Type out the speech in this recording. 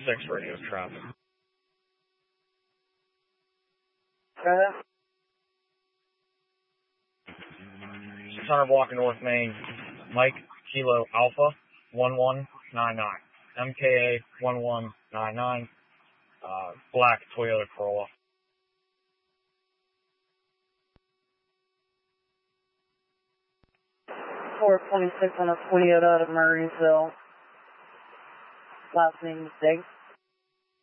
radio traffic. Okay. 600 blocking North Main, Mike Kilo Alpha 1199, MKA 1199, black Toyota Corolla. 426 on a Toyota out of Murrayville. Last name is Diggs.